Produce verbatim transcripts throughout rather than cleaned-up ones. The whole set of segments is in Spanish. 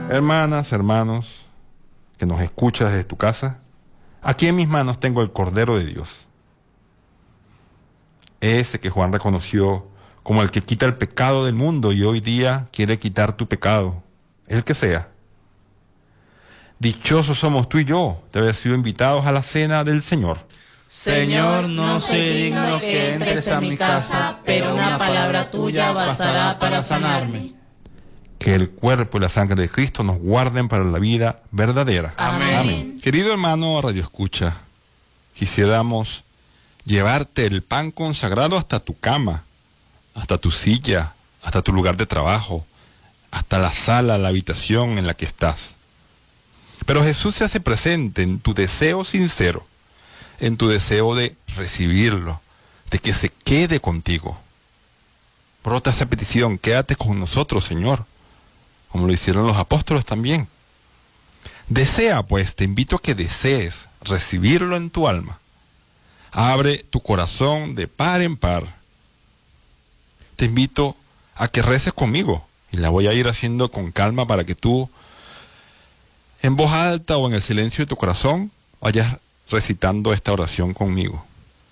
Hermanas, hermanos, que nos escuchas desde tu casa, aquí en mis manos tengo el Cordero de Dios. Ese que Juan reconoció como el que quita el pecado del mundo y hoy día quiere quitar tu pecado, el que sea. Dichosos somos tú y yo de haber sido invitados a la cena del Señor. Señor, no soy digno que entres a mi casa, pero una palabra tuya bastará para sanarme. Que el cuerpo y la sangre de Cristo nos guarden para la vida verdadera. Amén. Amén. Querido hermano Radio Escucha, quisiéramos llevarte el pan consagrado hasta tu cama, hasta tu silla, hasta tu lugar de trabajo, hasta la sala, la habitación en la que estás. Pero Jesús se hace presente en tu deseo sincero, en tu deseo de recibirlo, de que se quede contigo. Brota esa petición, quédate con nosotros, Señor, como lo hicieron los apóstoles también. Desea, pues, te invito a que desees recibirlo en tu alma. Abre tu corazón de par en par. Te invito a que reces conmigo, y la voy a ir haciendo con calma para que tú, en voz alta o en el silencio de tu corazón, vayas recitando esta oración conmigo.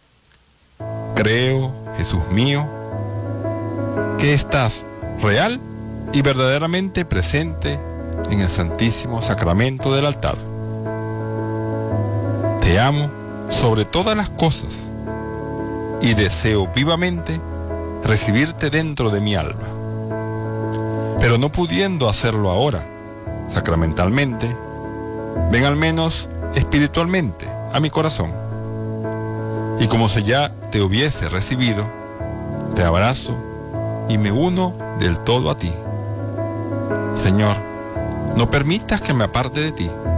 Creo, Jesús mío, que estás real y verdaderamente presente en el Santísimo Sacramento del altar. Te amo sobre todas las cosas y deseo vivamente recibirte dentro de mi alma. Pero no pudiendo hacerlo ahora, sacramentalmente, ven al menos espiritualmente a mi corazón. Y como si ya te hubiese recibido, te abrazo y me uno del todo a ti. Señor, no permitas que me aparte de ti.